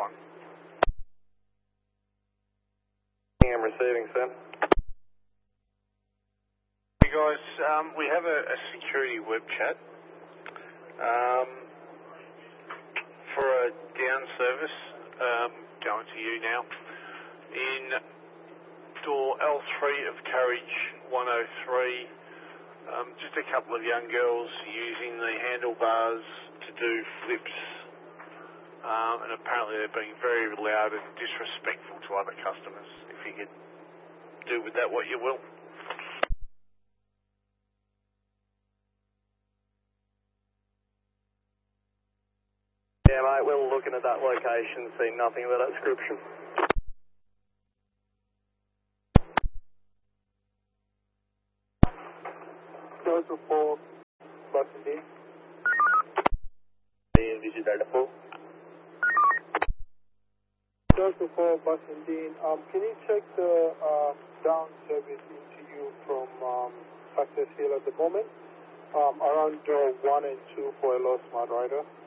1. I'm receiving, sir. Hey guys, we have a security web chat for a down service going to you now in door L3 of carriage 103. Just a couple of young girls using the handlebars to do flips, and apparently they're being very loud and disrespectful to other customers. If you could do with that what you will. Yeah, mate, we're looking at that location, seeing nothing of that description. Delta 4, Boston D. This is Delta 4. Delta 4, Boston Dean. Can you check the down service into you from Success Hill at the moment? Around door 1 and 2 for a low smart rider.